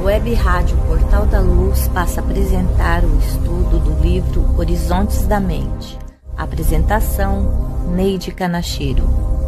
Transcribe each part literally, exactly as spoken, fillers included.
Web Rádio Portal da Luz passa a apresentar o estudo do livro Horizontes da Mente. Apresentação, Neide Kanashiro.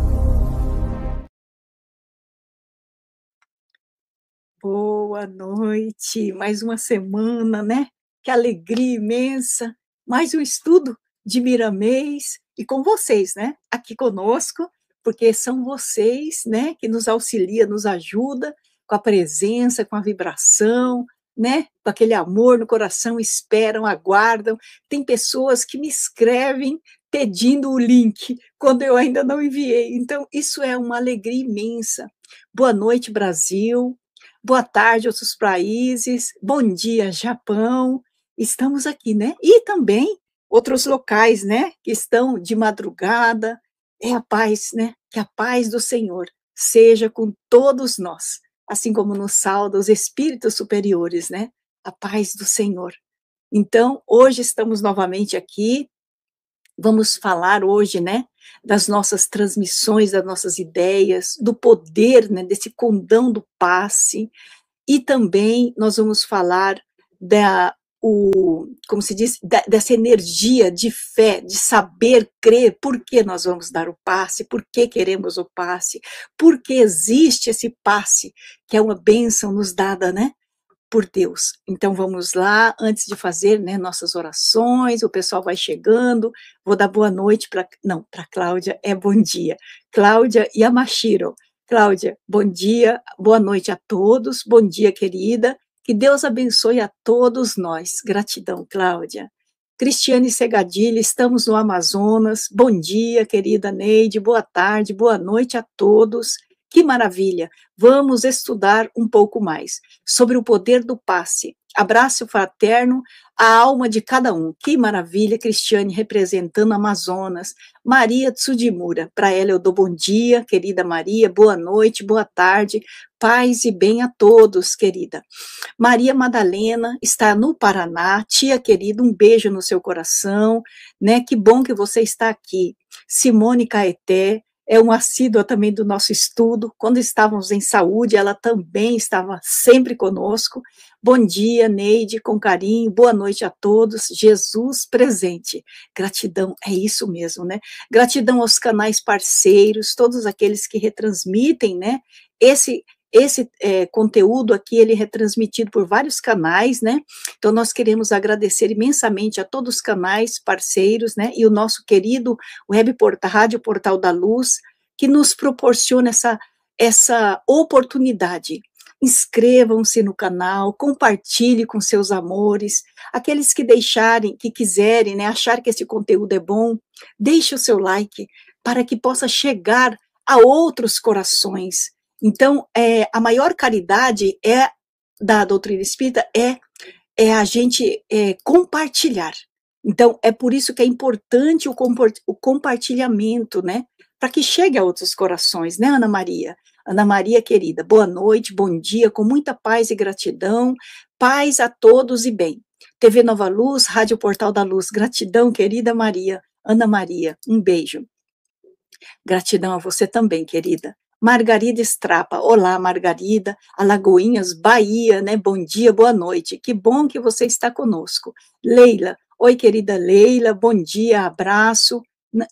Boa noite, mais uma semana, né? Que alegria imensa, mais um estudo de Miramês e com vocês, né? Aqui conosco, porque são vocês, né? Que nos auxilia, nos ajuda com a presença, com a vibração, né? Com aquele amor no coração, esperam, aguardam. Tem pessoas que me escrevem pedindo o link quando eu ainda não enviei. Então, isso é uma alegria imensa. Boa noite, Brasil. Boa tarde, outros países. Bom dia, Japão. Estamos aqui, né? E também outros locais, né? Que estão de madrugada. É a paz, né? Que a paz do Senhor seja com todos nós. Assim como nos salda os espíritos superiores, né? A paz do Senhor. Então, hoje estamos novamente aqui. Vamos falar hoje, né, das nossas transmissões, das nossas ideias, do poder, né, desse condão do passe, e também nós vamos falar da, o, como se diz, da, dessa energia de fé, de saber crer, por que nós vamos dar o passe, por que queremos o passe, por que existe esse passe, que é uma bênção nos dada, né, por Deus. Então vamos lá, antes de fazer, né, nossas orações, o pessoal vai chegando, vou dar boa noite para, não, para Cláudia é bom dia, Cláudia Yamashiro. Cláudia, bom dia, boa noite a todos, bom dia, querida, que Deus abençoe a todos nós, gratidão, Cláudia. Cristiane Segadilha, estamos no Amazonas, bom dia, querida Neide, boa tarde, boa noite a todos. Que maravilha! Vamos estudar um pouco mais sobre o poder do passe. Abraço fraterno à alma de cada um. Que maravilha, Cristiane representando Amazonas. Maria Tsudimura, para ela eu dou bom dia, querida Maria, boa noite, boa tarde, paz e bem a todos, querida. Maria Madalena está no Paraná, tia querida, um beijo no seu coração, né? Que bom que você está aqui. Simone Caeté, é uma assídua também do nosso estudo. Quando estávamos em saúde, ela também estava sempre conosco. Bom dia, Neide, com carinho. Boa noite a todos. Jesus presente. Gratidão, é isso mesmo, né? Gratidão aos canais parceiros, todos aqueles que retransmitem, né? Esse Esse é, conteúdo aqui, ele é retransmitido por vários canais, né? Então, nós queremos agradecer imensamente a todos os canais parceiros, né? E o nosso querido Web Portal, Rádio Portal da Luz, que nos proporciona essa, essa oportunidade. Inscrevam-se no canal, compartilhe com seus amores, aqueles que deixarem, que quiserem, né? Achar que esse conteúdo é bom, deixe o seu like, para que possa chegar a outros corações. Então, é, a maior caridade é, da doutrina espírita é, é a gente é, compartilhar. Então, é por isso que é importante o, o compartilhamento, né? Para que chegue a outros corações, né, Ana Maria? Ana Maria, querida, boa noite, bom dia, com muita paz e gratidão, paz a todos e bem. T V Nova Luz, Rádio Portal da Luz, gratidão, querida Maria, Ana Maria, um beijo. Gratidão a você também, querida. Margarida Strapa, olá Margarida, Alagoinhas, Bahia, né, bom dia, boa noite, que bom que você está conosco. Leila, oi querida Leila, bom dia, abraço,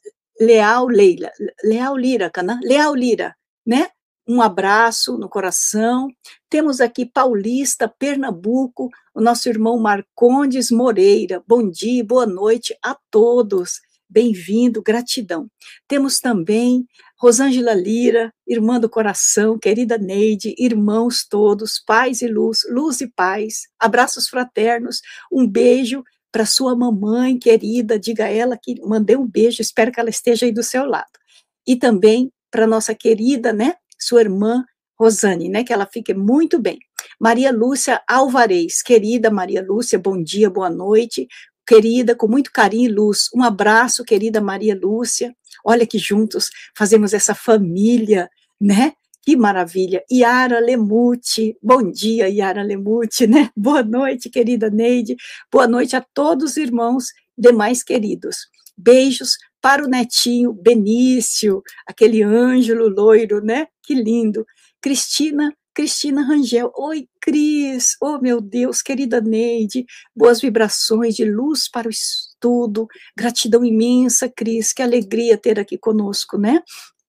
Leal Leila, Leal Lira, né, Leal Lira, né, um abraço no coração. Temos aqui Paulista, Pernambuco, o nosso irmão Marcondes Moreira, bom dia, boa noite a todos. Bem-vindo, gratidão. Temos também Rosângela Lira, irmã do coração, querida Neide, irmãos todos, paz e luz, luz e paz, abraços fraternos, um beijo para sua mamãe querida, diga a ela que mandei um beijo, espero que ela esteja aí do seu lado. E também para nossa querida, né, sua irmã Rosane, né, que ela fique muito bem. Maria Lúcia Alvarez, querida Maria Lúcia, bom dia, boa noite, querida, com muito carinho e luz, um abraço, querida Maria Lúcia, olha que juntos fazemos essa família, né, que maravilha. Yara Lemute, bom dia, Yara Lemute, né, boa noite, querida Neide, boa noite a todos os irmãos demais queridos, beijos para o netinho Benício, aquele Ângelo loiro, né, que lindo, Cristina Cristina Rangel, oi Cris, oh meu Deus, querida Neide, boas vibrações de luz para o estudo, gratidão imensa, Cris, que alegria ter aqui conosco, né?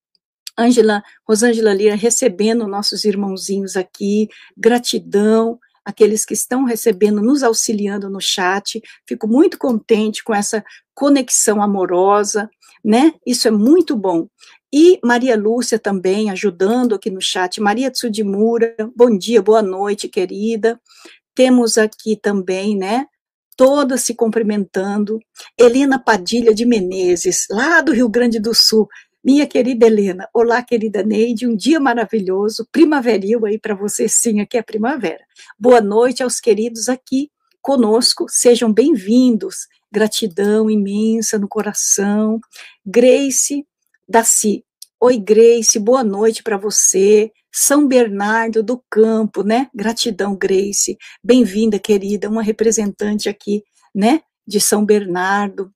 Ângela, Rosângela Lira, recebendo nossos irmãozinhos aqui, gratidão, aqueles que estão recebendo, nos auxiliando no chat, fico muito contente com essa conexão amorosa, né, isso é muito bom. E Maria Lúcia também ajudando aqui no chat, Maria Tsudimura, bom dia, boa noite, querida. Temos aqui também, né, todas se cumprimentando, Helena Padilha de Menezes, lá do Rio Grande do Sul, minha querida Helena, olá querida Neide, um dia maravilhoso, primaveril aí para você, sim, aqui é primavera. Boa noite aos queridos aqui conosco, sejam bem-vindos, gratidão imensa no coração. Grace Daci, oi Grace, boa noite para você, São Bernardo do Campo, né, gratidão Grace, bem-vinda querida, uma representante aqui, né, de São Bernardo.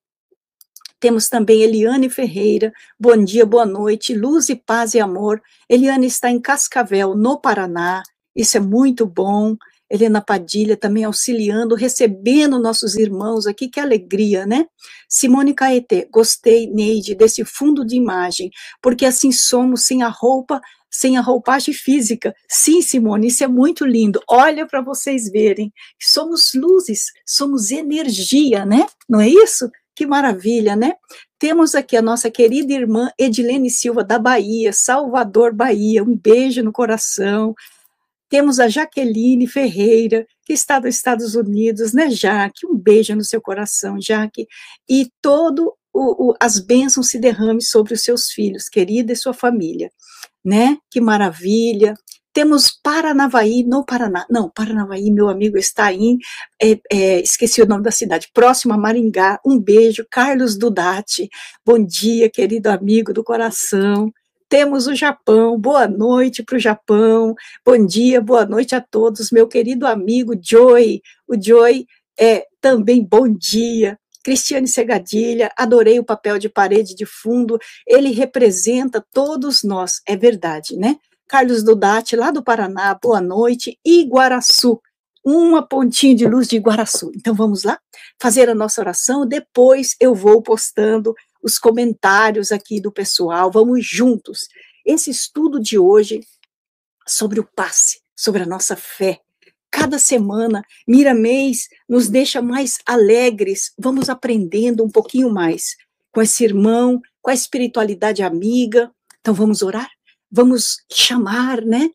Temos também Eliane Ferreira, bom dia, boa noite, luz e paz e amor. Eliane está em Cascavel, no Paraná, isso é muito bom. Helena Padilha também auxiliando, recebendo nossos irmãos aqui, que alegria, né? Simone Caeté, gostei, Neide, desse fundo de imagem, porque assim somos sem a roupa, sem a roupagem física. Sim, Simone, isso é muito lindo. Olha para vocês verem, somos luzes, somos energia, né? Não é isso? Que maravilha, né? Temos aqui a nossa querida irmã Edilene Silva, da Bahia, Salvador, Bahia, um beijo no coração. Temos a Jaqueline Ferreira, que está dos Estados Unidos, né, Jaque? Um beijo no seu coração, Jaque. E todo o, o, as bênçãos se derramem sobre os seus filhos, querida, e sua família, né? Que maravilha. Temos Paranavaí, no Paraná. Não, Paranavaí, meu amigo, está em, é, é, esqueci o nome da cidade, próximo a Maringá. Um beijo, Carlos Dudati. Bom dia, querido amigo do coração. Temos o Japão, boa noite para o Japão. Bom dia, boa noite a todos. Meu querido amigo Joy, o Joy é também bom dia. Cristiane Segadilha, adorei o papel de parede de fundo, ele representa todos nós, é verdade, né? Carlos Dudati, lá do Paraná, boa noite, Iguaraçu, uma pontinha de luz de Iguaraçu. Então vamos lá, fazer a nossa oração, depois eu vou postando os comentários aqui do pessoal, vamos juntos. Esse estudo de hoje sobre o passe, sobre a nossa fé, cada semana, Miramês nos deixa mais alegres, vamos aprendendo um pouquinho mais com esse irmão, com a espiritualidade amiga. Então vamos orar? Vamos chamar, né,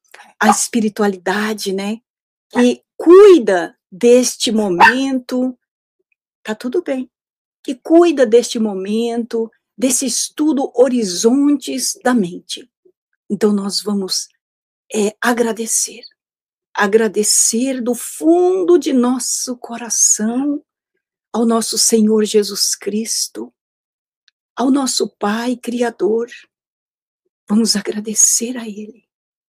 a espiritualidade, né, que cuida deste momento, tá tudo bem, que cuida deste momento, desse estudo Horizontes da Mente. Então nós vamos é, agradecer, agradecer do fundo de nosso coração ao nosso Senhor Jesus Cristo, ao nosso Pai Criador. Vamos agradecer a Ele.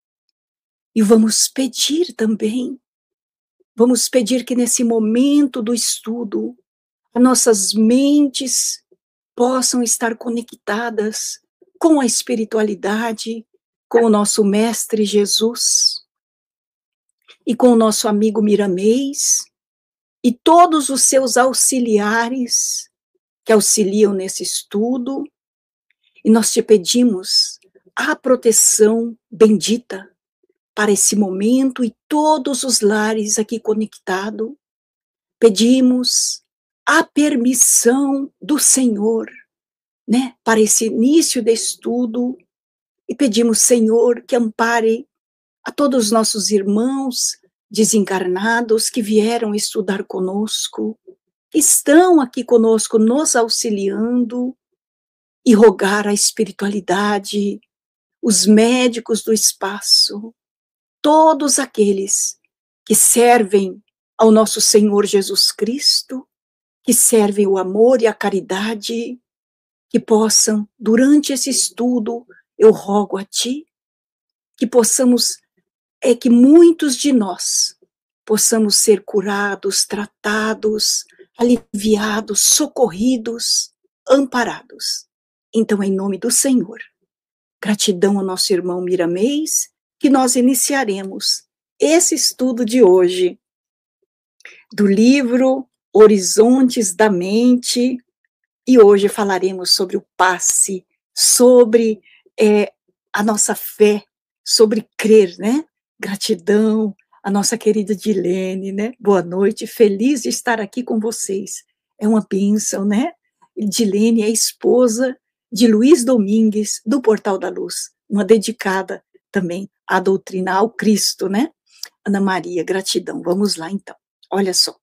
E vamos pedir também, vamos pedir que nesse momento do estudo, as nossas mentes possam estar conectadas com a espiritualidade, com o nosso Mestre Jesus, e com o nosso amigo Miramês, e todos os seus auxiliares que auxiliam nesse estudo, e nós te pedimos a proteção bendita para esse momento e todos os lares aqui conectados. Pedimos a permissão do Senhor, né, para esse início de estudo, e pedimos, Senhor, que ampare a todos os nossos irmãos desencarnados que vieram estudar conosco, que estão aqui conosco nos auxiliando, e rogar a espiritualidade, os médicos do espaço, todos aqueles que servem ao nosso Senhor Jesus Cristo, que servem o amor e a caridade, que possam, durante esse estudo, eu rogo a Ti, que possamos, é que muitos de nós possamos ser curados, tratados, aliviados, socorridos, amparados. Então, em nome do Senhor, gratidão ao nosso irmão Miramês, que nós iniciaremos esse estudo de hoje, do livro Horizontes da Mente, e hoje falaremos sobre o passe, sobre é, a nossa fé, sobre crer, né? Gratidão, a nossa querida Dilene, né? Boa noite, feliz de estar aqui com vocês. É uma bênção, né? Dilene é esposa de Luiz Domingues, do Portal da Luz, uma dedicada também à doutrina, ao Cristo, né? Ana Maria, gratidão. Vamos lá, então. Olha só.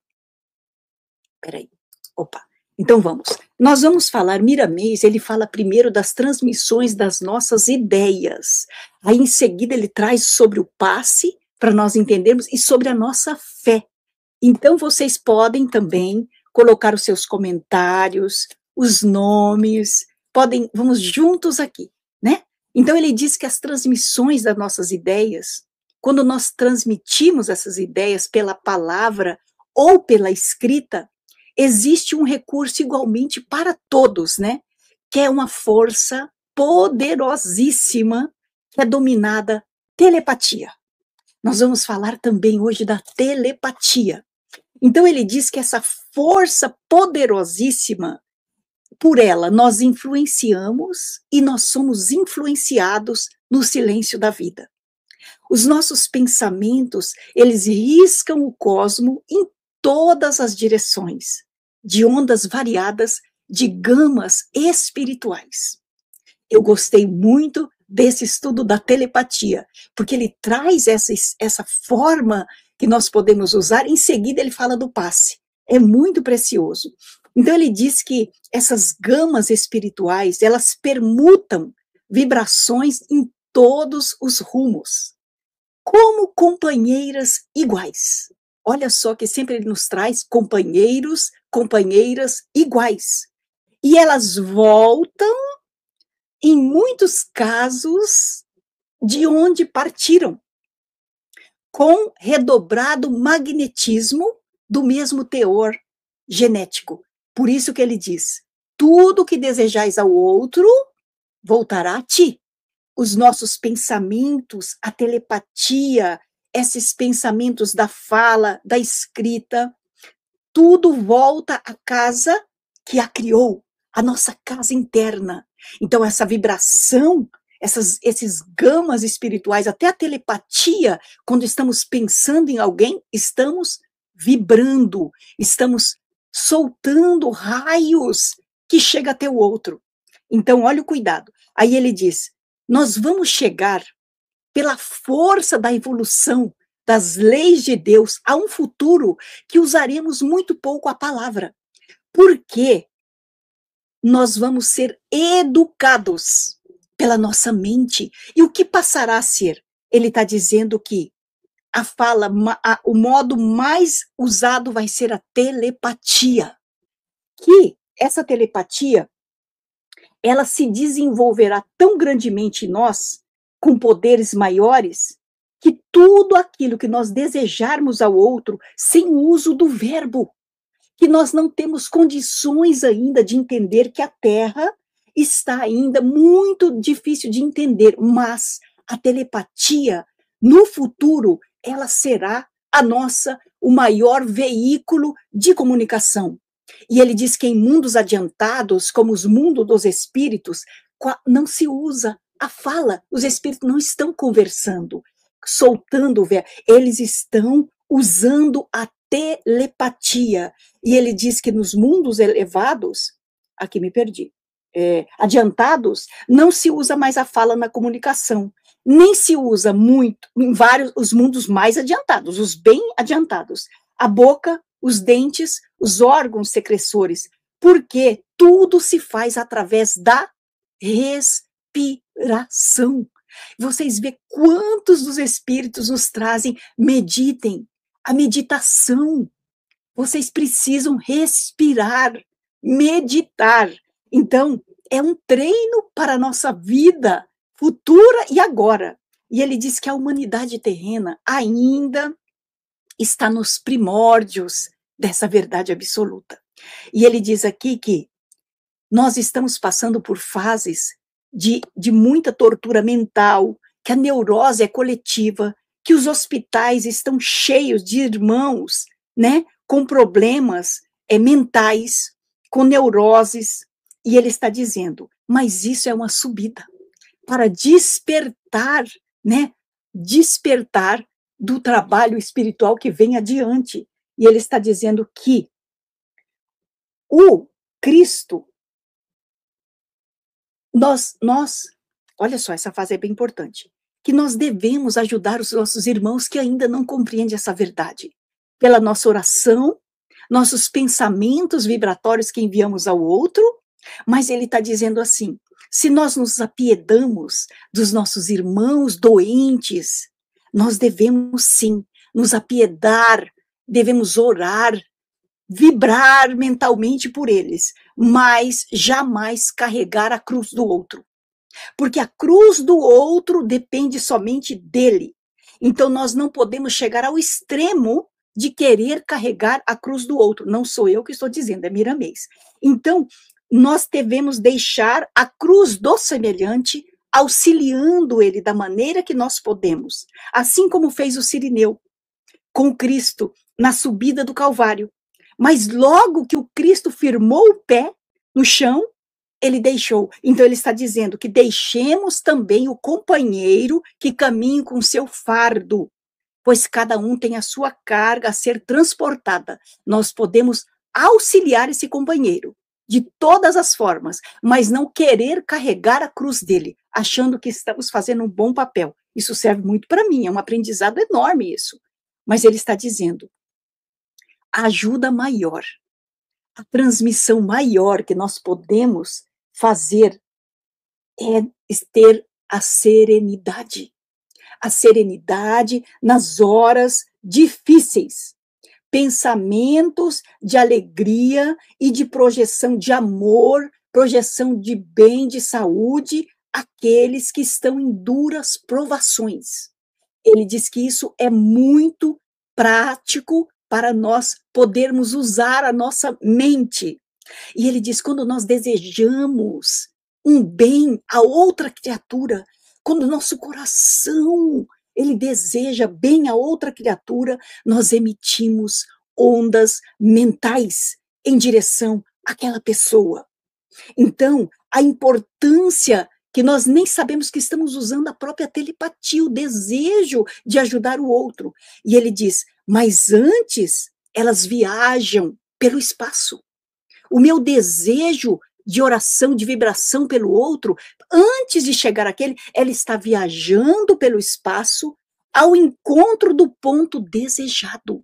Peraí. Opa. Então vamos. Nós vamos falar, Miramês, ele fala primeiro das transmissões das nossas ideias. Aí em seguida ele traz sobre o passe, para nós entendermos, e sobre a nossa fé. Então vocês podem também colocar os seus comentários, os nomes, podem, vamos juntos aqui, né? Então ele diz que as transmissões das nossas ideias, quando nós transmitimos essas ideias pela palavra ou pela escrita, existe um recurso igualmente para todos, né? Que é uma força poderosíssima que é dominada telepatia. Nós vamos falar também hoje da telepatia. Então ele diz que essa força poderosíssima, por ela nós influenciamos e nós somos influenciados no silêncio da vida. Os nossos pensamentos, eles riscam o cosmo em todas as direções, de ondas variadas, de gamas espirituais. Eu gostei muito desse estudo da telepatia, porque ele traz essa, essa forma que nós podemos usar, em seguida ele fala do passe. É muito precioso. Então ele diz que essas gamas espirituais, elas permutam vibrações em todos os rumos, como companheiras iguais. Olha só que sempre ele nos traz companheiros, companheiras iguais. E elas voltam, em muitos casos, de onde partiram, com redobrado magnetismo do mesmo teor genético. Por isso que ele diz, tudo que desejais ao outro, voltará a ti. Os nossos pensamentos, a telepatia, esses pensamentos da fala, da escrita, tudo volta à casa que a criou, a nossa casa interna. Então essa vibração, essas, esses gamas espirituais, até a telepatia, quando estamos pensando em alguém, estamos vibrando, estamos soltando raios que chegam até o outro. Então olha o cuidado. Aí ele diz, nós vamos chegar pela força da evolução das leis de Deus a um futuro que usaremos muito pouco a palavra. Porque nós vamos ser educados pela nossa mente. E o que passará a ser? Ele está dizendo que a fala, a, o modo mais usado vai ser a telepatia. Que essa telepatia, ela se desenvolverá tão grandemente em nós, com poderes maiores, que tudo aquilo que nós desejarmos ao outro, sem o uso do verbo, que nós não temos condições ainda de entender que a Terra está ainda muito difícil de entender, mas a telepatia, no futuro, ela será a nossa, o maior veículo de comunicação. E ele diz que em mundos adiantados, como os mundos dos espíritos, não se usa a fala, os espíritos não estão conversando, soltando o verbo, eles estão usando a telepatia. E ele diz que nos mundos elevados, aqui me perdi, é, adiantados, não se usa mais a fala na comunicação, nem se usa muito em vários, os mundos mais adiantados, os bem adiantados, a boca, os dentes, os órgãos secressores, porque tudo se faz através da respiração. Vocês veem quantos dos espíritos nos trazem, meditem, a meditação. Vocês precisam respirar, meditar. Então, é um treino para a nossa vida futura e agora. E ele diz que a humanidade terrena ainda está nos primórdios dessa verdade absoluta. E ele diz aqui que nós estamos passando por fases de, de muita tortura mental, que a neurose é coletiva, que os hospitais estão cheios de irmãos, né, com problemas é, mentais, com neuroses, e ele está dizendo, mas isso é uma subida para despertar, né, despertar do trabalho espiritual que vem adiante. E ele está dizendo que o Cristo, nós, nós, olha só, essa fase é bem importante, que nós devemos ajudar os nossos irmãos que ainda não compreendem essa verdade, pela nossa oração, nossos pensamentos vibratórios que enviamos ao outro, mas ele está dizendo assim, se nós nos apiedamos dos nossos irmãos doentes, nós devemos sim nos apiedar, devemos orar, vibrar mentalmente por eles, mas jamais carregar a cruz do outro. Porque a cruz do outro depende somente dele. Então nós não podemos chegar ao extremo de querer carregar a cruz do outro. Não sou eu que estou dizendo, é Miramês. Então, nós devemos deixar a cruz do semelhante, auxiliando ele da maneira que nós podemos. Assim como fez o Cirineu com Cristo na subida do Calvário. Mas logo que o Cristo firmou o pé no chão, ele deixou. Então ele está dizendo que deixemos também o companheiro que caminhe com seu fardo, pois cada um tem a sua carga a ser transportada. Nós podemos auxiliar esse companheiro de todas as formas, mas não querer carregar a cruz dele, achando que estamos fazendo um bom papel. Isso serve muito para mim, é um aprendizado enorme isso. Mas ele está dizendo, a ajuda maior, a transmissão maior que nós podemos fazer é ter a serenidade. A serenidade nas horas difíceis. Pensamentos de alegria e de projeção de amor, projeção de bem, de saúde, àqueles que estão em duras provações. Ele diz que isso é muito prático para nós podermos usar a nossa mente. E ele diz, quando nós desejamos um bem a outra criatura, quando o nosso coração, ele deseja bem a outra criatura, nós emitimos ondas mentais em direção àquela pessoa. Então, a importância que nós nem sabemos que estamos usando a própria telepatia, o desejo de ajudar o outro. E ele diz, mas antes elas viajam pelo espaço. O meu desejo de oração, de vibração pelo outro, antes de chegar àquele, ela está viajando pelo espaço ao encontro do ponto desejado.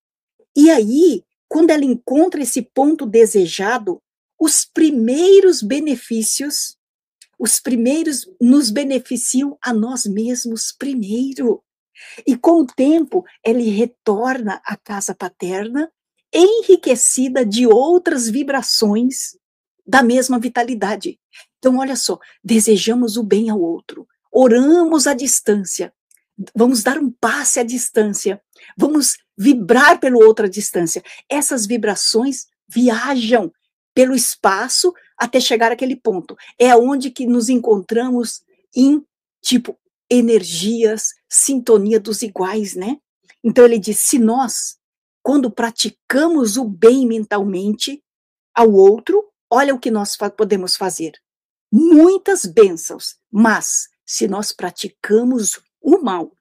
E aí, quando ela encontra esse ponto desejado, os primeiros benefícios, os primeiros nos beneficiam a nós mesmos primeiro. E com o tempo, ele retorna à casa paterna, enriquecida de outras vibrações da mesma vitalidade. Então, olha só, desejamos o bem ao outro, oramos à distância, vamos dar um passe à distância, vamos vibrar pelo outro à distância. Essas vibrações viajam pelo espaço até chegar àquele ponto. É onde que nos encontramos em, tipo, energias, sintonia dos iguais, né? Então ele diz, se nós, quando praticamos o bem mentalmente ao outro, olha o que nós podemos fazer. Muitas bênçãos, mas se nós praticamos o mal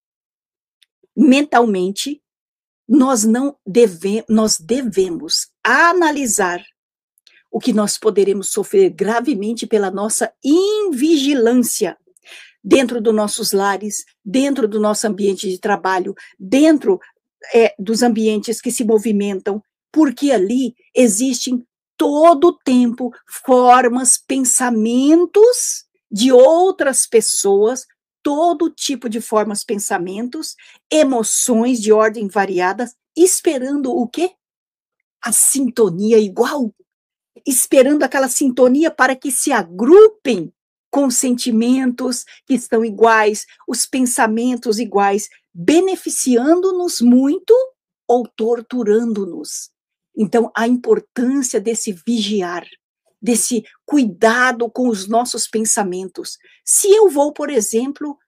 mentalmente, nós não deve, nós devemos analisar o que nós poderemos sofrer gravemente pela nossa invigilância dentro dos nossos lares, dentro do nosso ambiente de trabalho, dentro é, dos ambientes que se movimentam, porque ali existem todo o tempo formas, pensamentos de outras pessoas, todo tipo de formas, pensamentos, emoções de ordem variadas, esperando o quê? A sintonia igual, esperando aquela sintonia para que se agrupem com os sentimentos que estão iguais, os pensamentos iguais, beneficiando-nos muito ou torturando-nos. Então, a importância desse vigiar, desse cuidado com os nossos pensamentos. Se eu vou, por exemplo,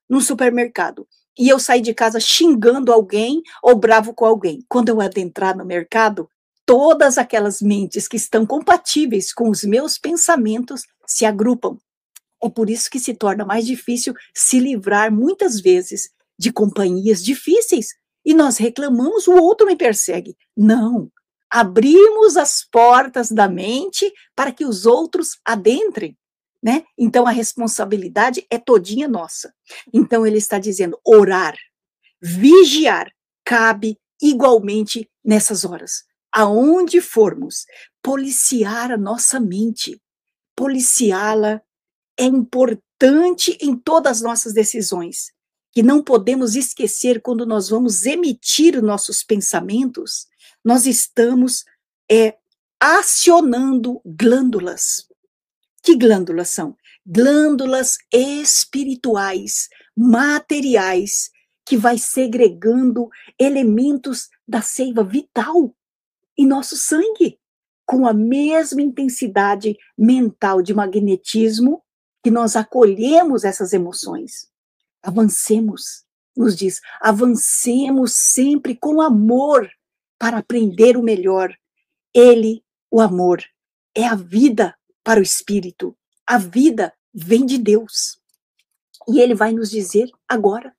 num supermercado e eu sair de casa xingando alguém ou bravo com alguém. Quando eu adentrar no mercado, todas aquelas mentes que estão compatíveis com os meus pensamentos se agrupam. É por isso que se torna mais difícil se livrar, muitas vezes, de companhias difíceis. E nós reclamamos, o outro me persegue. Não. Abrimos as portas da mente para que os outros adentrem, né? Então, a responsabilidade é todinha nossa. Então, ele está dizendo, orar, vigiar, cabe igualmente nessas horas. Aonde formos, policiar a nossa mente, policiá-la é importante em todas as nossas decisões, que não podemos esquecer quando nós vamos emitir nossos pensamentos, nós estamos é, acionando glândulas. Que glândulas são? Glândulas espirituais, materiais, que vai segregando elementos da seiva vital em nosso sangue, com a mesma intensidade mental de magnetismo que nós acolhemos essas emoções. Avancemos, nos diz, avancemos sempre com amor para aprender o melhor. Ele, o amor, é a vida para o espírito. A vida vem de Deus. E ele vai nos dizer agora,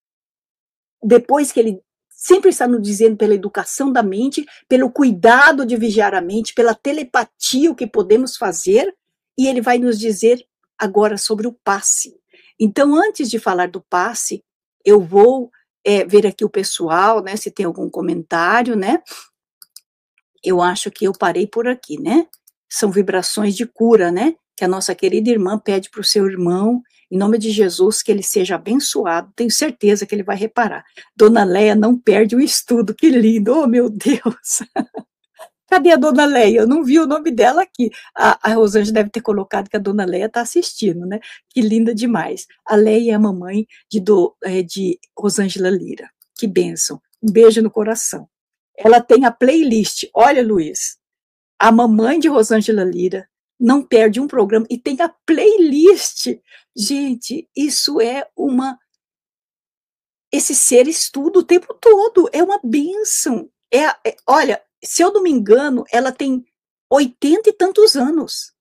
depois que ele sempre está nos dizendo pela educação da mente, pelo cuidado de vigiar a mente, pela telepatia, o que podemos fazer, e ele vai nos dizer agora sobre o passe. Então, antes de falar do passe, eu vou é, ver aqui o pessoal, né, se tem algum comentário, né? Eu acho que eu parei por aqui, né? São vibrações de cura, né? Que a nossa querida irmã pede para o seu irmão, em nome de Jesus, que ele seja abençoado. Tenho certeza que ele vai reparar. Dona Leia não perde o estudo, que lindo, oh meu Deus! Cadê a Dona Leia? Eu não vi o nome dela aqui. A, a Rosângela deve ter colocado que a Dona Leia está assistindo, né? Que linda demais. A Leia é a mamãe de, do, é, de Rosângela Lira. Que bênção. Um beijo no coração. Ela tem a playlist. Olha, Luiz, a mamãe de Rosângela Lira não perde um programa e tem a playlist. Gente, isso é uma... Esse ser estuda o tempo todo. É uma bênção. É, é, olha... Se eu não me engano, ela tem oitenta e tantos anos.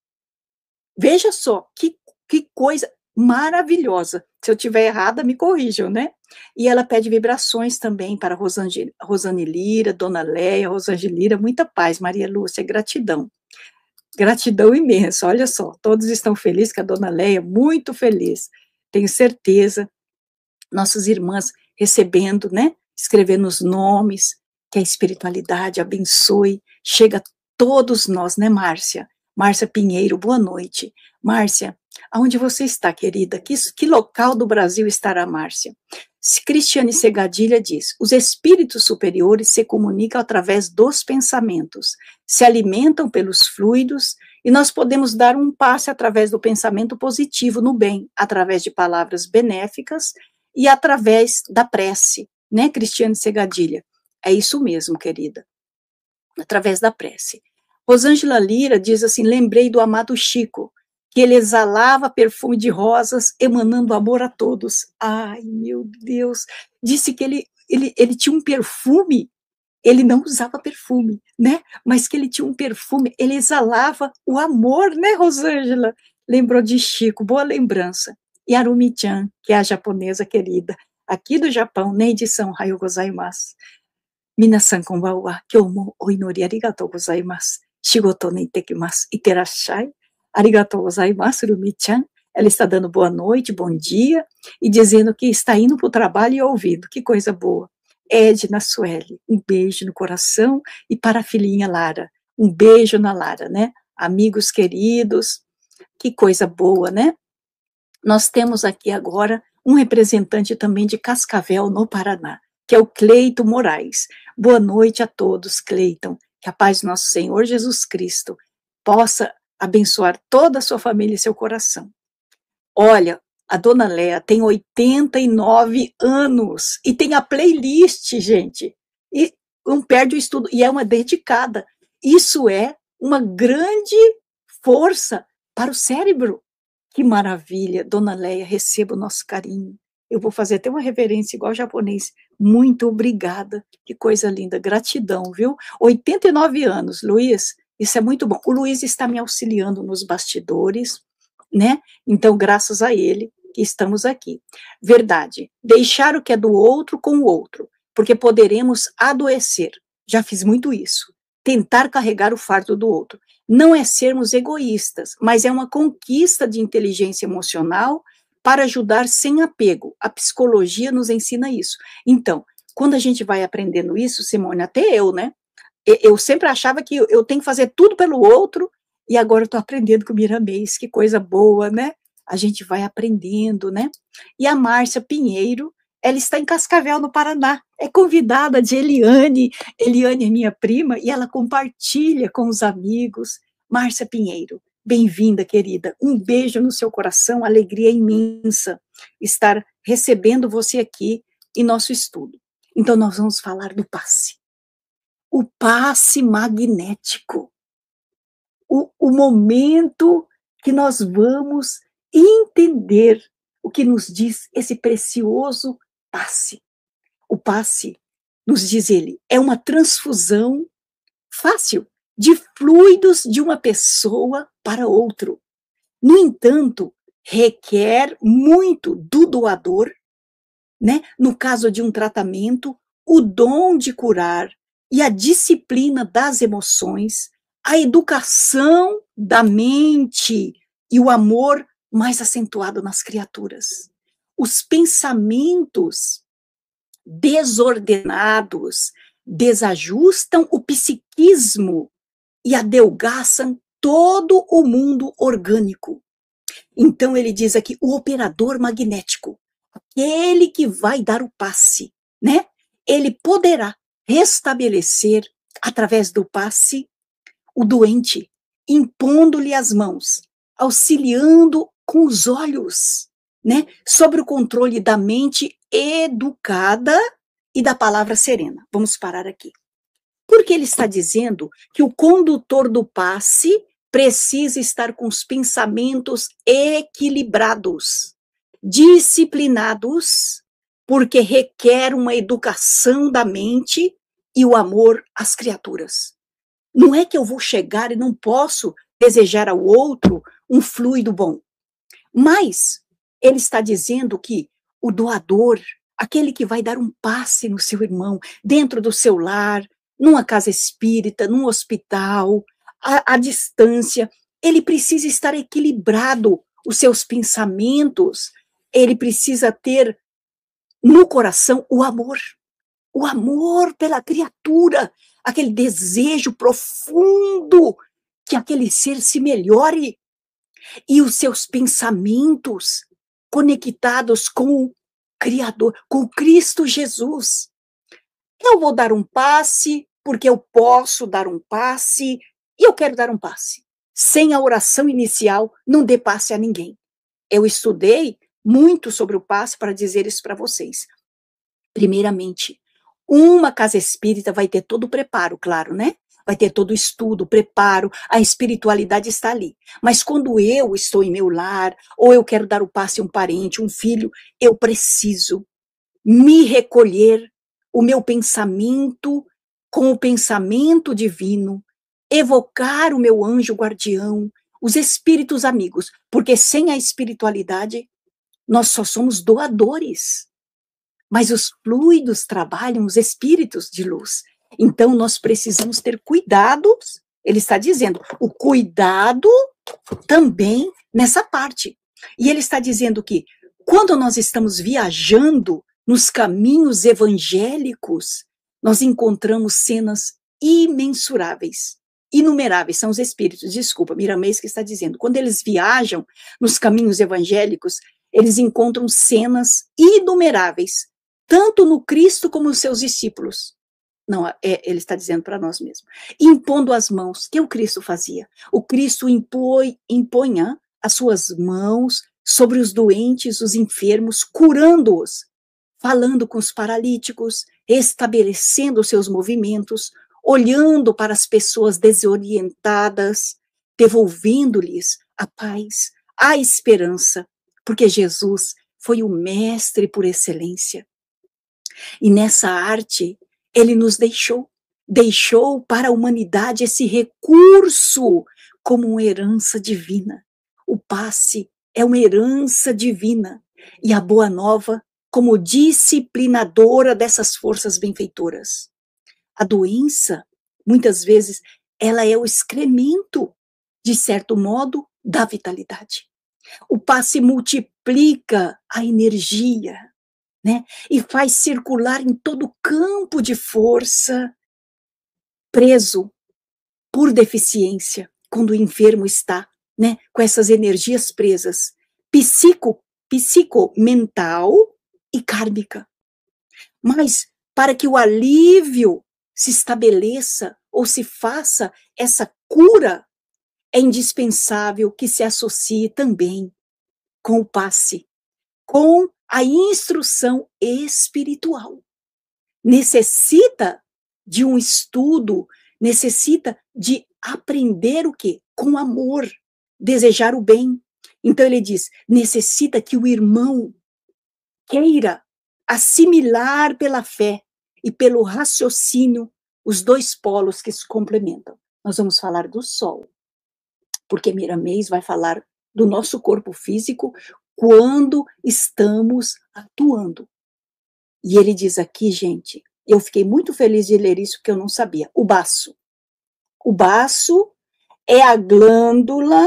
Veja só, que, que coisa maravilhosa. Se eu estiver errada, me corrijam, né? E ela pede vibrações também para Rosane, Rosane Lira, Dona Leia, Rosângela Lira, muita paz, Maria Lúcia, gratidão. Gratidão imensa, olha só, todos estão felizes, que a Dona Leia, muito feliz. Tenho certeza, nossas irmãs recebendo, né? Escrevendo os nomes, que a espiritualidade abençoe, chega a todos nós, né, Márcia? Márcia Pinheiro, boa noite. Márcia, aonde você está, querida? Que, que local do Brasil estará, Márcia? Cristiane Segadilha diz, os espíritos superiores se comunicam através dos pensamentos, se alimentam pelos fluidos, e nós podemos dar um passe através do pensamento positivo no bem, através de palavras benéficas e através da prece, né, Cristiane Segadilha? É isso mesmo, querida, através da prece. Rosângela Lira diz assim, lembrei do amado Chico, que ele exalava perfume de rosas, emanando amor a todos. Ai, meu Deus, disse que ele, ele, ele tinha um perfume, ele não usava perfume, né, mas que ele tinha um perfume, ele exalava o amor, né, Rosângela? Lembrou de Chico, boa lembrança. E Arumi-chan, que é a japonesa querida, aqui do Japão, Neide São Raio Gozaimasu. Minasan konbanwa, kyou mo o inori arigatou gozaimasu. Shigoto ni itekimasu. Iterashai. Arigatou gozaimasu, Rumi-chan. Ela está dando boa noite, bom dia, e dizendo que está indo para o trabalho e ouvindo. Que coisa boa. Edna Sueli, um beijo no coração, e para a filhinha Lara, um beijo na Lara, né? Amigos queridos, que coisa boa, né? Nós temos aqui agora um representante também de Cascavel, no Paraná, que é o Cleito Moraes. Boa noite a todos, Cleiton. Que a paz do nosso Senhor Jesus Cristo possa abençoar toda a sua família e seu coração. Olha, a Dona Léa tem oitenta e nove anos e tem a playlist, gente. E não perde o estudo, e é uma dedicada. Isso é uma grande força para o cérebro. Que maravilha, Dona Léa, receba o nosso carinho. Eu vou fazer até uma reverência igual japonês. Muito obrigada, que coisa linda, gratidão, viu? oitenta e nove anos, Luiz, isso é muito bom. O Luiz está me auxiliando nos bastidores, né? Então, graças a ele que estamos aqui. Verdade, deixar o que é do outro com o outro, porque poderemos adoecer. Já fiz muito isso. Tentar carregar o fardo do outro. Não é sermos egoístas, mas é uma conquista de inteligência emocional para ajudar sem apego. A psicologia nos ensina isso. Então, quando a gente vai aprendendo isso, Simone, até eu, né? Eu sempre achava que eu tenho que fazer tudo pelo outro, e agora eu estou aprendendo com o Miramês, que coisa boa, né? A gente vai aprendendo, né? E a Márcia Pinheiro, ela está em Cascavel, no Paraná, é convidada de Eliane, Eliane é minha prima, e ela compartilha com os amigos. Márcia Pinheiro, bem-vinda, querida, um beijo no seu coração, alegria imensa estar recebendo você aqui em nosso estudo. Então, nós vamos falar do passe. O passe magnético. O, o momento que nós vamos entender o que nos diz esse precioso passe. O passe, nos diz ele, é uma transfusão fácil de fluidos de uma pessoa para outro. No entanto, requer muito do doador, né? No caso de um tratamento, o dom de curar e a disciplina das emoções, a educação da mente e o amor mais acentuado nas criaturas. Os pensamentos desordenados desajustam o psiquismo e adelgaçam todo o mundo orgânico. Então ele diz aqui, o operador magnético, aquele que vai dar o passe, né? Ele poderá restabelecer, através do passe, o doente, impondo-lhe as mãos, auxiliando com os olhos, né? Sobre o controle da mente educada e da palavra serena. Vamos parar aqui. Porque ele está dizendo que o condutor do passe precisa estar com os pensamentos equilibrados, disciplinados, porque requer uma educação da mente e o amor às criaturas. Não é que eu vou chegar e não posso desejar ao outro um fluido bom, mas ele está dizendo que o doador, aquele que vai dar um passe no seu irmão, dentro do seu lar, numa casa espírita, num hospital, à, à distância, ele precisa estar equilibrado, os seus pensamentos, ele precisa ter no coração o amor, o amor pela criatura, aquele desejo profundo que aquele ser se melhore, e os seus pensamentos conectados com o Criador, com o Cristo Jesus. Eu vou dar um passe, porque eu posso dar um passe, e eu quero dar um passe. Sem a oração inicial, não dê passe a ninguém. Eu estudei muito sobre o passe para dizer isso para vocês. Primeiramente, uma casa espírita vai ter todo o preparo, claro, né? Vai ter todo o estudo, o preparo, a espiritualidade está ali. Mas quando eu estou em meu lar, ou eu quero dar o passe a um parente, um filho, eu preciso me recolher, o meu pensamento com o pensamento divino, evocar o meu anjo guardião, os espíritos amigos, porque sem a espiritualidade, nós só somos doadores. Mas os fluidos trabalham os espíritos de luz. Então, nós precisamos ter cuidados, ele está dizendo, o cuidado também nessa parte. E ele está dizendo que, quando nós estamos viajando nos caminhos evangélicos, nós encontramos cenas imensuráveis, inumeráveis, são os espíritos, desculpa, Miramês que está dizendo, quando eles viajam nos caminhos evangélicos, eles encontram cenas inumeráveis, tanto no Cristo como nos seus discípulos. Não, é, ele está dizendo para nós mesmos. Impondo as mãos, que o Cristo fazia? O Cristo impõe, impunha as suas mãos sobre os doentes, os enfermos, curando-os, falando com os paralíticos, estabelecendo os seus movimentos, olhando para as pessoas desorientadas, devolvendo-lhes a paz, a esperança, porque Jesus foi o mestre por excelência. E nessa arte, ele nos deixou, deixou para a humanidade esse recurso como uma herança divina. O passe é uma herança divina e a boa nova como disciplinadora dessas forças benfeitoras. A doença, muitas vezes, ela é o excremento, de certo modo, da vitalidade. O passe multiplica a energia, né? E faz circular em todo o campo de força preso por deficiência, quando o enfermo está, né, com essas energias presas, psico, psicomental e kármica. Mas para que o alívio se estabeleça ou se faça essa cura, é indispensável que se associe também com o passe, com a instrução espiritual. Necessita de um estudo, necessita de aprender o quê? Com amor, desejar o bem. Então ele diz, necessita que o irmão queira assimilar pela fé e pelo raciocínio os dois polos que se complementam. Nós vamos falar do Sol, porque Miramês vai falar do nosso corpo físico quando estamos atuando. E ele diz aqui, gente, eu fiquei muito feliz de ler isso, porque eu não sabia. O baço. O baço é a glândula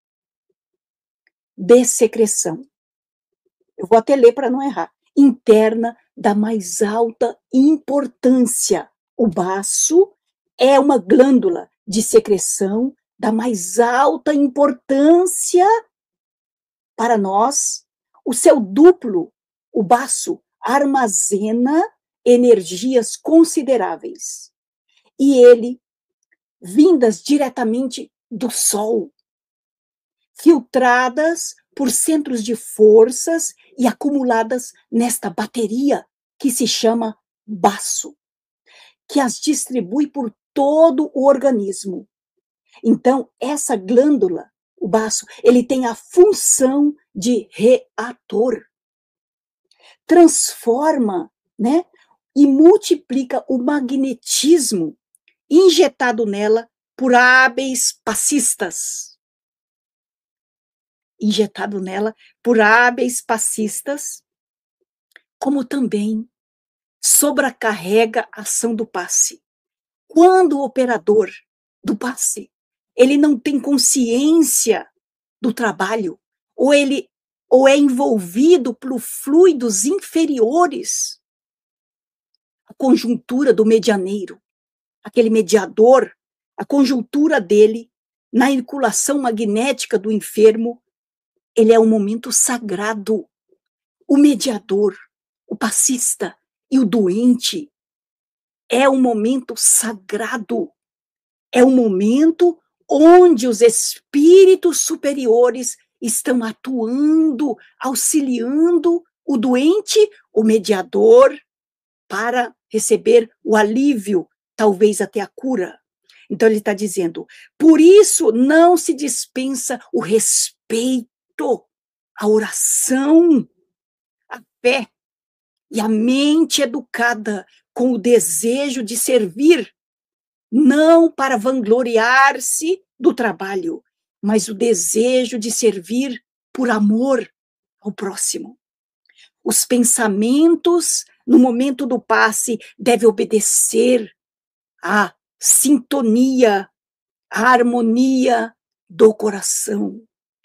de secreção. Eu vou até ler para não errar. Interna da mais alta importância. O baço é uma glândula de secreção da mais alta importância para nós. O seu duplo, o baço, armazena energias consideráveis. E ele, vindas diretamente do Sol, filtradas por centros de forças e acumuladas nesta bateria que se chama baço, que as distribui por todo o organismo. Então, essa glândula, o baço, ele tem a função de reator. Transforma, né, e multiplica o magnetismo injetado nela por hábeis passistas. Injetado nela por hábeis passistas, como também sobrecarrega a ação do passe. Quando o operador do passe, ele não tem consciência do trabalho, ou ele ou é envolvido por fluidos inferiores, a conjuntura do medianeiro, aquele mediador, a conjuntura dele na circulação magnética do enfermo, ele é um momento sagrado. O mediador, o passista e o doente é um momento sagrado. É um momento onde os espíritos superiores estão atuando, auxiliando o doente, o mediador, para receber o alívio, talvez até a cura. Então ele está dizendo, por isso não se dispensa o respeito, a oração, a fé e a mente educada com o desejo de servir, não para vangloriar-se do trabalho, mas o desejo de servir por amor ao próximo. Os pensamentos, no momento do passe, devem obedecer à sintonia, à harmonia do coração,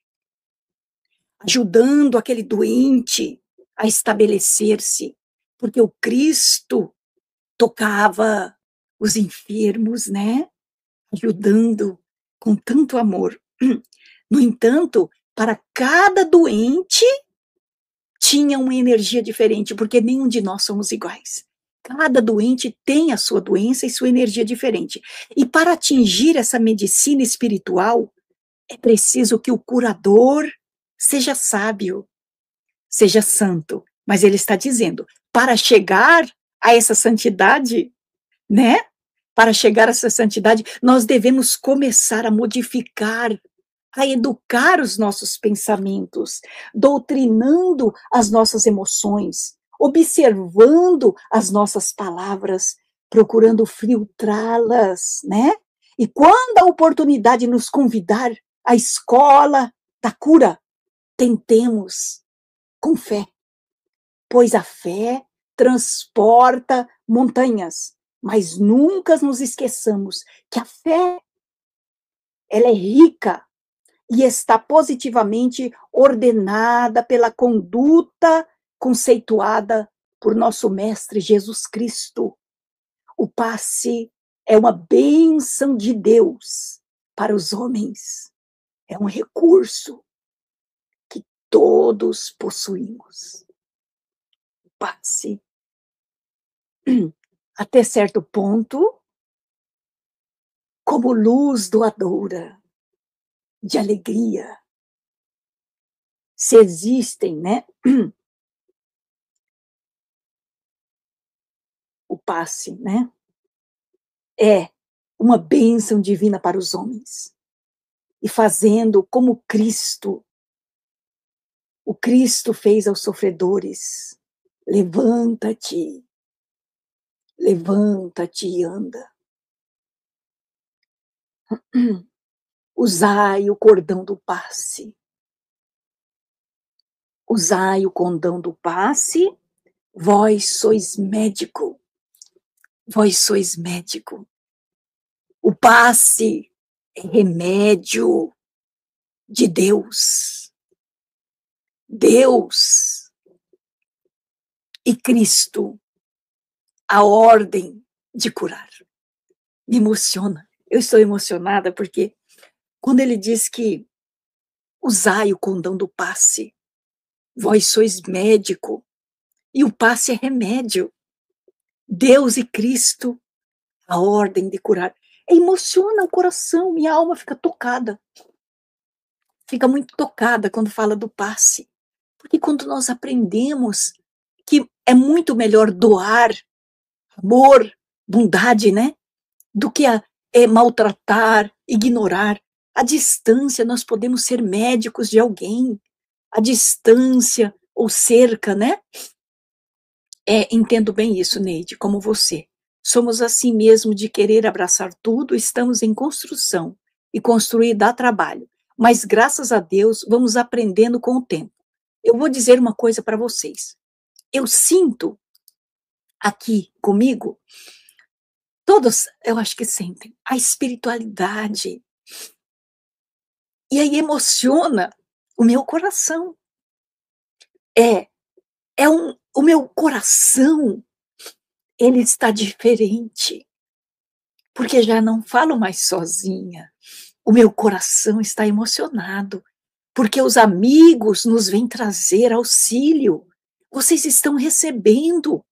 ajudando aquele doente a estabelecer-se, porque o Cristo tocava os enfermos, né? Ajudando com tanto amor. No entanto, para cada doente tinha uma energia diferente, porque nenhum de nós somos iguais. Cada doente tem a sua doença e sua energia diferente. E para atingir essa medicina espiritual, é preciso que o curador seja sábio, seja santo. Mas ele está dizendo, para chegar a essa santidade, né? Para chegar a essa santidade, nós devemos começar a modificar a educar os nossos pensamentos, doutrinando as nossas emoções, observando as nossas palavras, procurando filtrá-las, né? E quando a oportunidade nos convidar à escola da cura, tentemos com fé, pois a fé transporta montanhas, mas nunca nos esqueçamos que a fé, ela é rica e está positivamente ordenada pela conduta conceituada por nosso Mestre Jesus Cristo. O passe é uma bênção de Deus para os homens, é um recurso que todos possuímos. O passe, até certo ponto, como luz doadora de alegria. Se existem, né? O passe, né? É uma bênção divina para os homens. E fazendo como Cristo, o Cristo fez aos sofredores: levanta-te, levanta-te e anda. Usai o cordão do passe. Usai o cordão do passe, vós sois médico. Vós sois médico. O passe é remédio de Deus. Deus e Cristo, a ordem de curar. Me emociona. Eu estou emocionada porque quando ele diz que usai o condão do passe, vós sois médico, e o passe é remédio. Deus e Cristo, a ordem de curar. Emociona o coração, minha alma fica tocada. Fica muito tocada quando fala do passe. Porque quando nós aprendemos que é muito melhor doar amor, bondade, né? Do que a, é, maltratar, ignorar. À distância, nós podemos ser médicos de alguém. À distância, ou cerca, né? É, entendo bem isso, Neide, como você. Somos assim mesmo de querer abraçar tudo, estamos em construção. E construir dá trabalho. Mas, graças a Deus, vamos aprendendo com o tempo. Eu vou dizer uma coisa para vocês. Eu sinto aqui comigo, todos, eu acho que sentem, a espiritualidade. E aí emociona o meu coração. É, é um, o meu coração, ele está diferente. Porque já não falo mais sozinha. O meu coração está emocionado. Porque os amigos nos vêm trazer auxílio. Vocês estão recebendo.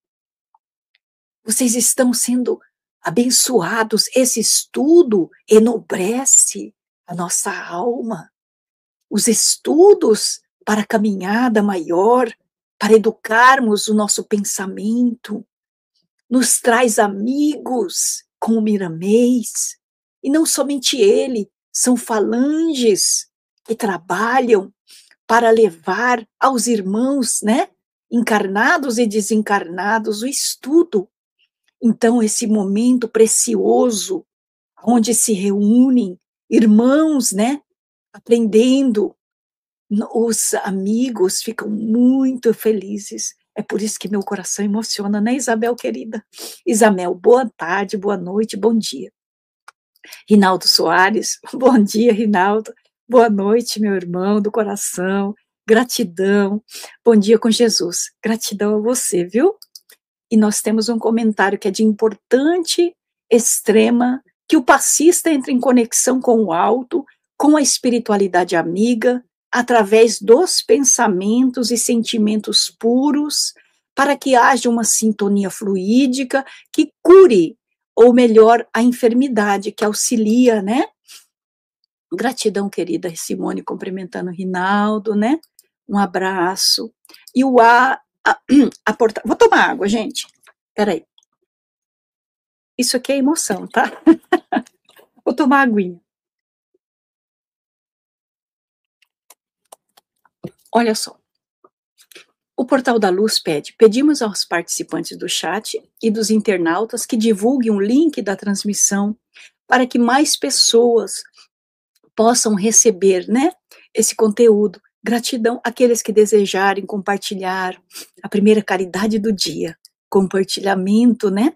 Vocês estão sendo abençoados. Esse estudo enobrece a nossa alma. Os estudos para a caminhada maior, para educarmos o nosso pensamento, nos traz amigos como Miramês. E não somente ele, são falanges que trabalham para levar aos irmãos, né, encarnados e desencarnados, o estudo. Então, esse momento precioso, onde se reúnem irmãos, né, aprendendo, os amigos ficam muito felizes. É por isso que meu coração emociona, né, Isabel, querida? Isabel, boa tarde, boa noite, bom dia. Rinaldo Soares, bom dia, Rinaldo. Boa noite, meu irmão do coração. Gratidão. Bom dia com Jesus. Gratidão a você, viu? E nós temos um comentário que é de importante, extrema, que o passista entra em conexão com o alto, com a espiritualidade amiga, através dos pensamentos e sentimentos puros, para que haja uma sintonia fluídica que cure, ou melhor, a enfermidade, que auxilia, né? Gratidão, querida Simone, cumprimentando o Rinaldo, né? Um abraço. E o A, a, a porta... Vou tomar água, gente. Peraí. Isso aqui é emoção, tá? Vou tomar aguinha. Olha só, o Portal da Luz pede, pedimos aos participantes do chat e dos internautas que divulguem o link da transmissão para que mais pessoas possam receber, né, esse conteúdo. Gratidão àqueles que desejarem compartilhar a primeira caridade do dia, compartilhamento, né?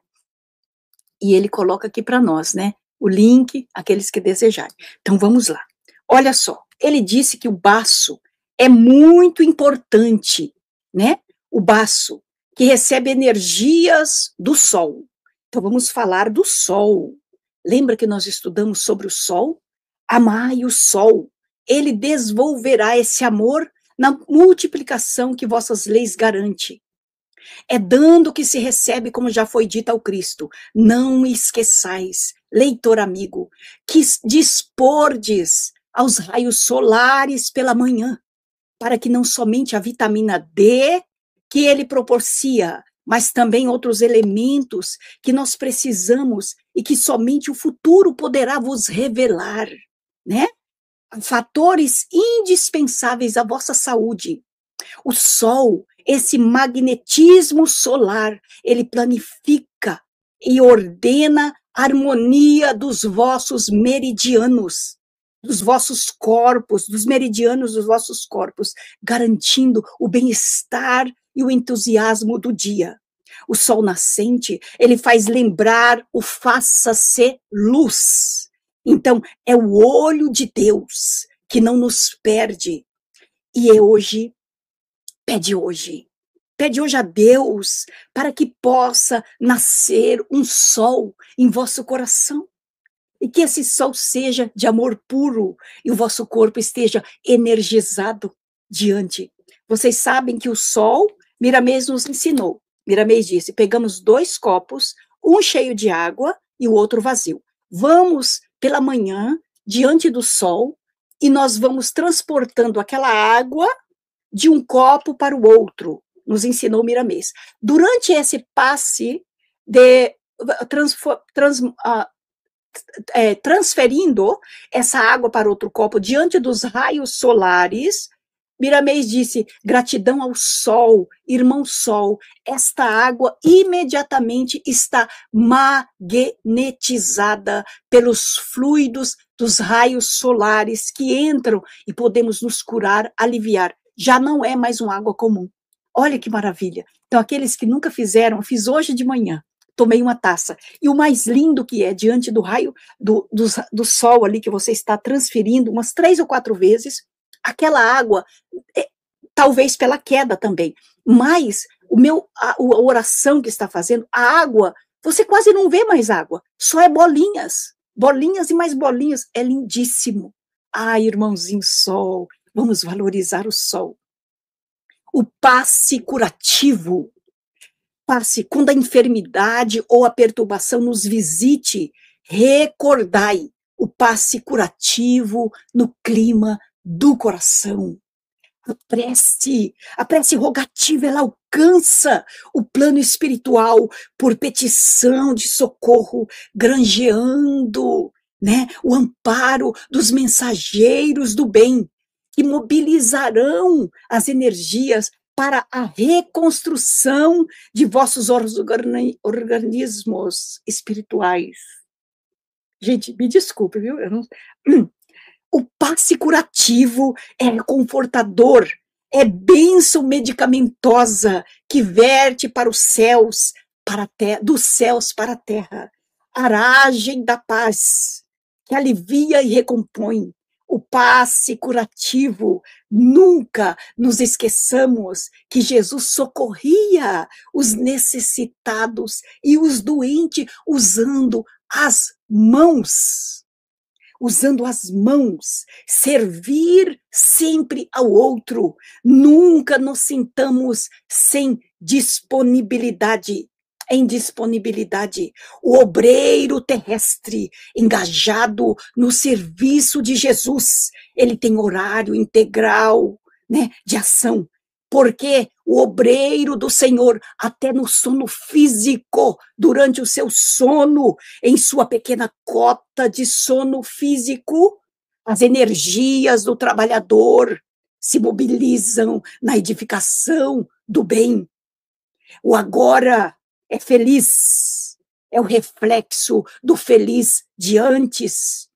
E ele coloca aqui para nós, né, o link, aqueles que desejarem. Então vamos lá. Olha só, ele disse que o baço é muito importante, né? O baço, que recebe energias do sol. Então vamos falar do sol. Lembra que nós estudamos sobre o sol? Amai o sol. Ele desenvolverá esse amor na multiplicação que vossas leis garante. É dando que se recebe, como já foi dito ao Cristo. Não esqueçais, leitor amigo, que dispordes aos raios solares pela manhã, para que não somente a vitamina D que ele propicia, mas também outros elementos que nós precisamos e que somente o futuro poderá vos revelar, né? Fatores indispensáveis à vossa saúde. O sol, esse magnetismo solar, ele planifica e ordena a harmonia dos vossos meridianos, dos vossos corpos, dos meridianos dos vossos corpos, garantindo o bem-estar e o entusiasmo do dia. O sol nascente, ele faz lembrar o faça-se luz. Então, é o olho de Deus que não nos perde. E é hoje, pede hoje, pede hoje a Deus para que possa nascer um sol em vosso coração. E que esse sol seja de amor puro e o vosso corpo esteja energizado diante. Vocês sabem que o sol, Miramês nos ensinou. Miramês disse, pegamos dois copos, um cheio de água e o outro vazio. Vamos pela manhã, diante do sol, e nós vamos transportando aquela água de um copo para o outro, nos ensinou Miramês. Durante esse passe de trans, trans, uh, é, transferindo essa água para outro copo diante dos raios solares, Miramês disse, gratidão ao sol, irmão sol, esta água imediatamente está magnetizada pelos fluidos dos raios solares que entram e podemos nos curar, aliviar. Já não é mais uma água comum. Olha que maravilha. Então, aqueles que nunca fizeram, fiz hoje de manhã, tomei uma taça. E o mais lindo que é, diante do raio do, do, do sol ali que você está transferindo umas três ou quatro vezes, aquela água, é, talvez pela queda também, mas o meu, a, a oração que está fazendo, a água, você quase não vê mais água, só é bolinhas, bolinhas e mais bolinhas, é lindíssimo. Ah, irmãozinho sol, vamos valorizar o sol. O passe curativo, passe, quando a enfermidade ou a perturbação nos visite, recordai o passe curativo no clima do coração. A prece, a prece rogativa, ela alcança o plano espiritual por petição de socorro, granjeando, né, o amparo dos mensageiros do bem, que mobilizarão as energias para a reconstrução de vossos organismos espirituais. Gente, me desculpe, viu? Eu não... O passe curativo é confortador, é bênção medicamentosa que verte para os céus, para a terra, dos céus para a terra. Aragem da paz, que alivia e recompõe. O passe curativo, nunca nos esqueçamos que Jesus socorria os necessitados e os doentes usando as mãos. Usando as mãos, servir sempre ao outro, nunca nos sintamos sem disponibilidade, em disponibilidade. O obreiro terrestre, engajado no serviço de Jesus, ele tem horário integral, né, de ação, porque o obreiro do Senhor, até no sono físico, durante o seu sono, em sua pequena cota de sono físico, as energias do trabalhador se mobilizam na edificação do bem. O agora é feliz, é o reflexo do feliz de antes.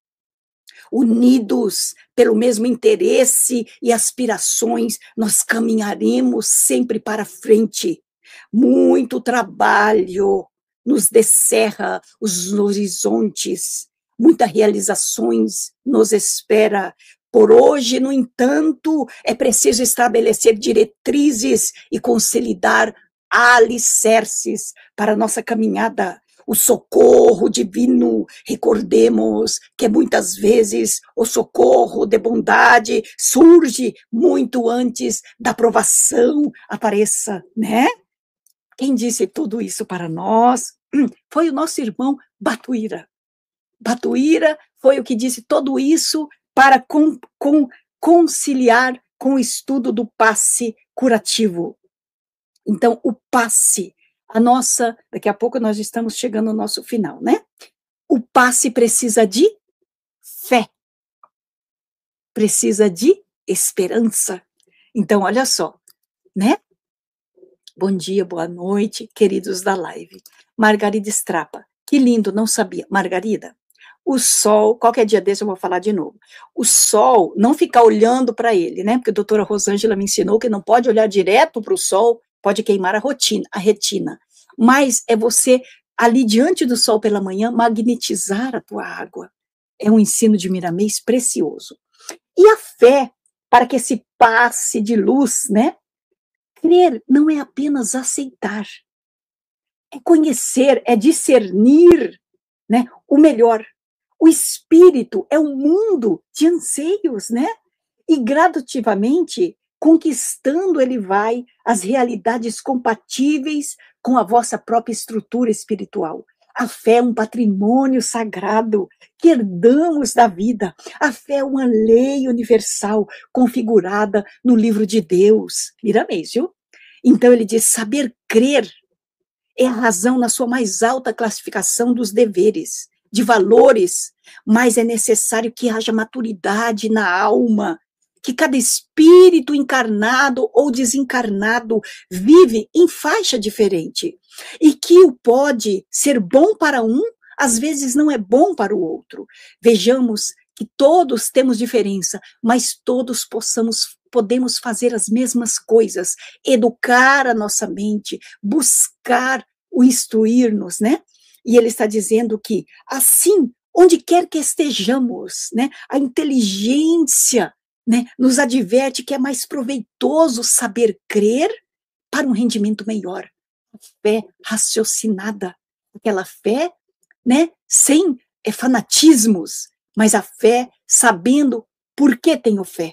Unidos pelo mesmo interesse e aspirações, nós caminharemos sempre para frente. Muito trabalho nos descerra os horizontes, muitas realizações nos espera. Por hoje, no entanto, é preciso estabelecer diretrizes e consolidar alicerces para a nossa caminhada. O socorro divino, recordemos que muitas vezes o socorro de bondade surge muito antes da provação apareça, né? Quem disse tudo isso para nós foi o nosso irmão Batuíra. Batuíra foi o que disse tudo isso para com, com, conciliar com o estudo do passe curativo. Então, o passe, a nossa, daqui a pouco nós estamos chegando ao nosso final, né? O passe precisa de fé, precisa de esperança. Então, olha só, né? Bom dia, boa noite, queridos da live. Margarida Strapa, que lindo, não sabia. Margarida, o sol, qualquer dia desse eu vou falar de novo. O sol, não ficar olhando para ele, né? Porque a doutora Rosângela me ensinou que não pode olhar direto para o sol, pode queimar a, rotina, a retina. Mas é você, ali diante do sol pela manhã, magnetizar a tua água. É um ensino de Miramês precioso. E a fé, para que esse passe de luz, né? Crer não é apenas aceitar. É conhecer, é discernir, né? O melhor. O espírito é um mundo de anseios, né? E gradativamente, conquistando, ele vai as realidades compatíveis com a vossa própria estrutura espiritual. A fé é um patrimônio sagrado que herdamos da vida. A fé é uma lei universal configurada no livro de Deus. Miramês, viu? Então ele diz, saber crer é a razão na sua mais alta classificação dos deveres, de valores, mas é necessário que haja maturidade na alma, que cada espírito encarnado ou desencarnado vive em faixa diferente, e que o pode ser bom para um, às vezes não é bom para o outro. Vejamos que todos temos diferença, mas todos possamos, podemos fazer as mesmas coisas, educar a nossa mente, buscar o instruir-nos, né? E ele está dizendo que, assim, onde quer que estejamos, né, a inteligência, né, nos adverte que é mais proveitoso saber crer para um rendimento melhor. A fé raciocinada, aquela fé, né, sem é, fanatismos, mas a fé sabendo por que tenho fé.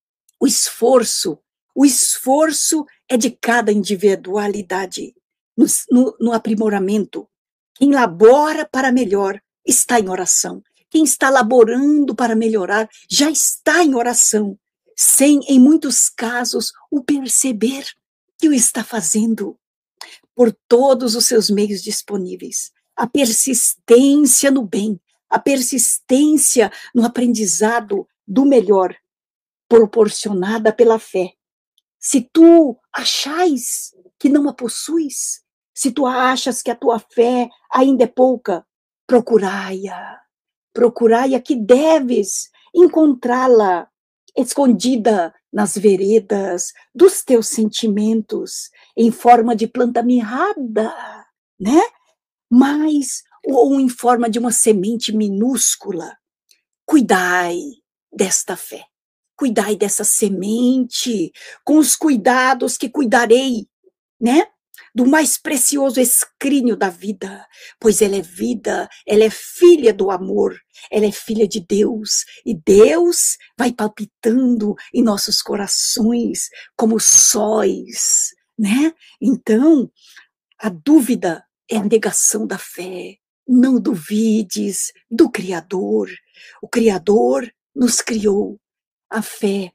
O esforço, o esforço é de cada individualidade, no, no, no aprimoramento. Quem labora para melhor está em oração. Quem está laborando para melhorar já está em oração, sem, em muitos casos, o perceber que o está fazendo por todos os seus meios disponíveis. A persistência no bem, a persistência no aprendizado do melhor, proporcionada pela fé. Se tu achais que não a possuis, se tu achas que a tua fé ainda é pouca, procurai-a, procurai-a que deves encontrá-la escondida nas veredas dos teus sentimentos, em forma de planta mirrada, né? Mas, ou em forma de uma semente minúscula. Cuidai desta fé, cuidai dessa semente, com os cuidados que cuidarei, né? Do mais precioso escrínio da vida, pois ela é vida, ela é filha do amor, ela é filha de Deus, e Deus vai palpitando em nossos corações como sóis, né? Então, a dúvida é a negação da fé. Não duvides do Criador. O Criador nos criou. A fé,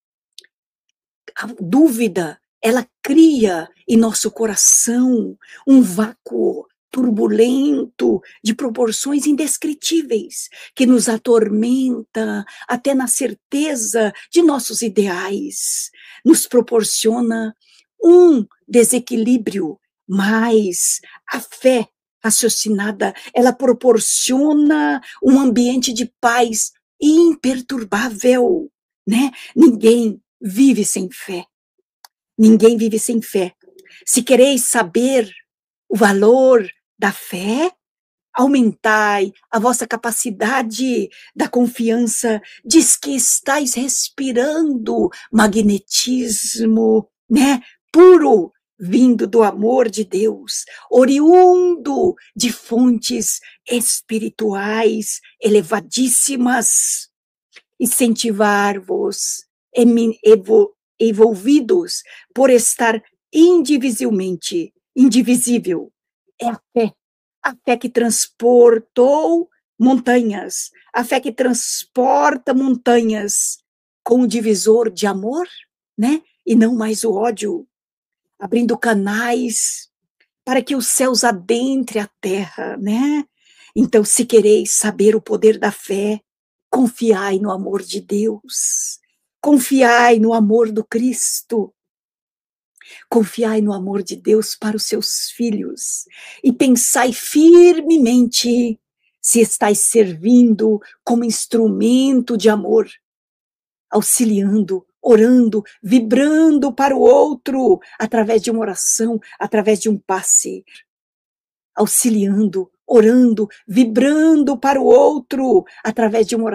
a dúvida, ela cria em nosso coração um vácuo, turbulento, de proporções indescritíveis, que nos atormenta até na certeza de nossos ideais, nos proporciona um desequilíbrio, mas a fé raciocinada, ela proporciona um ambiente de paz imperturbável, né? Ninguém vive sem fé. Ninguém vive sem fé. Se quereis saber o valor da fé, aumentai a vossa capacidade da confiança, diz que estáis respirando magnetismo, né, puro, vindo do amor de Deus, oriundo de fontes espirituais elevadíssimas. Incentivar-vos, envolvidos por estar indivisivelmente, indivisível, é a fé. A fé que transportou montanhas, a fé que transporta montanhas com o divisor de amor, né? E não mais o ódio, abrindo canais para que os céus adentre a terra, né? Então, se quereis saber o poder da fé, confiai no amor de Deus, confiai no amor do Cristo, confiai no amor de Deus para os seus filhos e pensai firmemente se estáis servindo como instrumento de amor, auxiliando, orando, vibrando para o outro através de uma oração, através de um passe, auxiliando, orando, vibrando para o outro através de uma oração.